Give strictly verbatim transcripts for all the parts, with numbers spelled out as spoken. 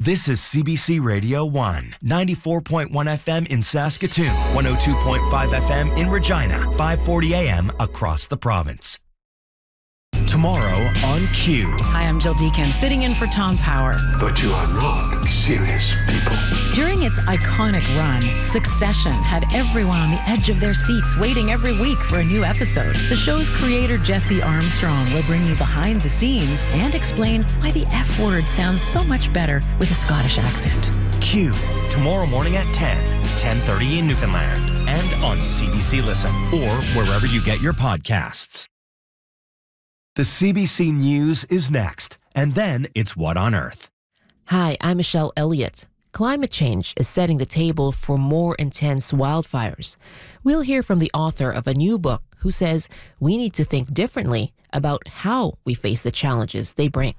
This is C B C Radio one, ninety-four point one F M in Saskatoon, one oh two point five F M in Regina, five forty A M across the province. Tomorrow on Q. Hi, I'm Jill Deacon, sitting in for Tom Power. But you are not serious people. During its iconic run, Succession had everyone on the edge of their seats, waiting every week for a new episode. The show's creator, Jesse Armstrong, will bring you behind the scenes and explain why the F word sounds so much better with a Scottish accent. Q, tomorrow morning at ten, ten thirty in Newfoundland, and on C B C Listen, or wherever you get your podcasts. The C B C News is next, and then it's What on Earth. Hi, I'm Michelle Elliott. Climate change is setting the table for more intense wildfires. We'll hear from the author of a new book who says we need to think differently about how we face the challenges they bring.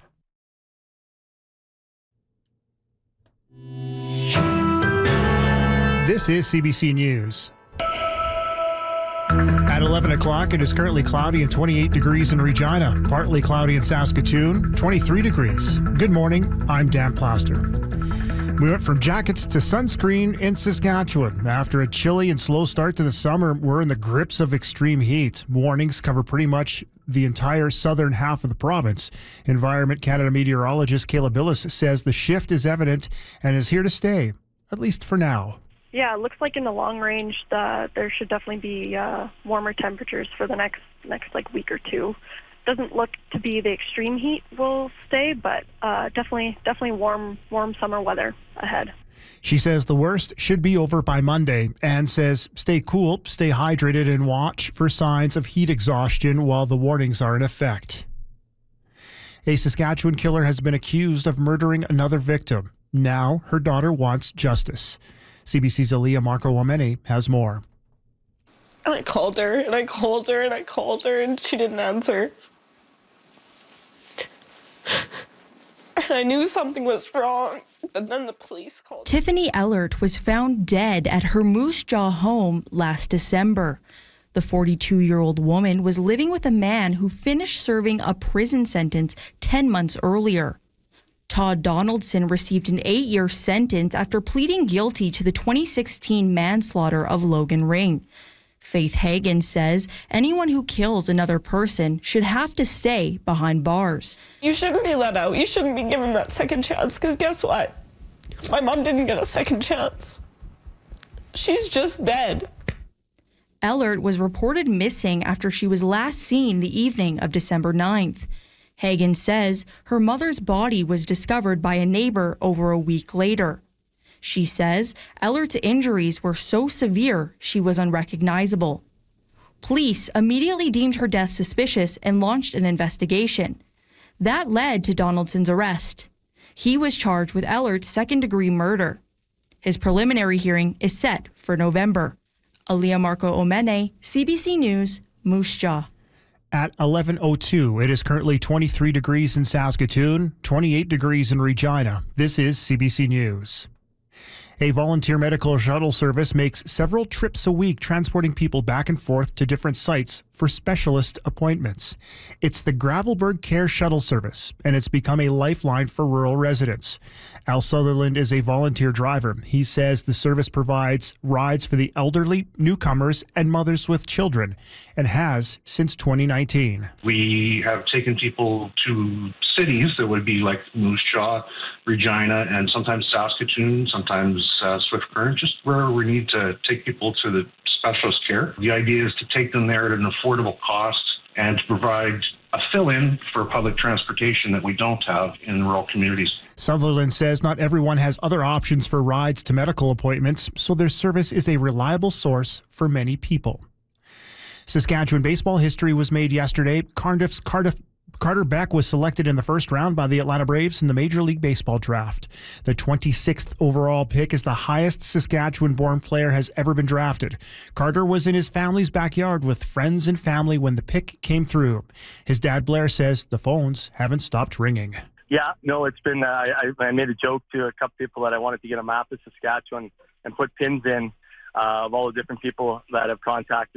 This is C B C News. At eleven o'clock, it is currently cloudy and twenty-eight degrees in Regina. Partly cloudy in Saskatoon, twenty-three degrees. Good morning, I'm Dan Plaster. We went from jackets to sunscreen in Saskatchewan. After a chilly and slow start to the summer, we're in the grips of extreme heat. Warnings cover pretty much the entire southern half of the province. Environment Canada meteorologist Kayla Billis says the shift is evident and is here to stay, at least for now. Yeah, it looks like in the long range that there should definitely be uh, warmer temperatures for the next next like week or two. Doesn't look to be the extreme heat will stay, but uh, definitely definitely warm warm summer weather ahead. She says the worst should be over by Monday and says stay cool, stay hydrated, and watch for signs of heat exhaustion while the warnings are in effect. A Saskatchewan killer has been accused of murdering another victim. Now her daughter wants justice. C B C's Aaliyah Marco Omene has more. And I called her, and I called her, and I called her, and she didn't answer. And I knew something was wrong, but then the police called. Tiffany Ellert was found dead at her Moose Jaw home last December. The forty-two-year-old woman was living with a man who finished serving a prison sentence ten months earlier. Todd Donaldson received an eight-year sentence after pleading guilty to the twenty sixteen manslaughter of Logan Ring. Faith Hagen says anyone who kills another person should have to stay behind bars. You shouldn't be let out. You shouldn't be given that second chance, because guess what? My mom didn't get a second chance. She's just dead. Ellert was reported missing after she was last seen the evening of December ninth. Hagen says her mother's body was discovered by a neighbor over a week later. She says Ellert's injuries were so severe she was unrecognizable. Police immediately deemed her death suspicious and launched an investigation. That led to Donaldson's arrest. He was charged with Ellert's second-degree murder. His preliminary hearing is set for November. Aaliyah Marco Omene, C B C News, Moose Jaw. At eleven oh two, it is currently twenty-three degrees in Saskatoon, twenty-eight degrees in Regina. This is C B C News. A volunteer medical shuttle service makes several trips a week transporting people back and forth to different sites for specialist appointments. It's the Gravelberg Care Shuttle Service, and it's become a lifeline for rural residents. Al Sutherland is a volunteer driver. He says the service provides rides for the elderly, newcomers, and mothers with children, and has since twenty nineteen. We have taken people to cities that would be like Moose Jaw, Regina, and sometimes Saskatoon, sometimes uh, Swift Current, just where we need to take people to the specialist care. The idea is to take them there at an affordable cost and to provide a fill-in for public transportation that we don't have in rural communities. Sutherland says not everyone has other options for rides to medical appointments, so their service is a reliable source for many people. Saskatchewan baseball history was made yesterday. Cardiff's Cardiff Carter Beck was selected in the first round by the Atlanta Braves in the Major League Baseball draft. The twenty-sixth overall pick is the highest Saskatchewan-born player has ever been drafted. Carter was in his family's backyard with friends and family when the pick came through. His dad, Blair, says the phones haven't stopped ringing. Yeah, no, it's been, uh, I, I made a joke to a couple people that I wanted to get a map of Saskatchewan and put pins in uh, of all the different people that have contacted